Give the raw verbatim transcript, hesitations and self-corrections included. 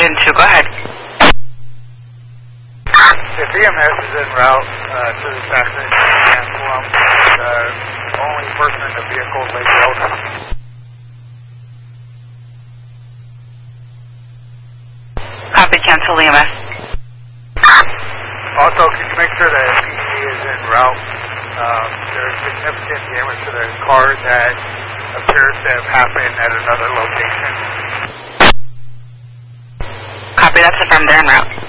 Engine two, go ahead. If E M S is en route uh, to this accident in Plum, the only person in the vehicle is Lady Elder. Copy, cancel E M S. Also, can you make sure that P D is en route? Um, there's significant damage to the car that appears to have happened at another location. Copy, that's affirmed, they're en route.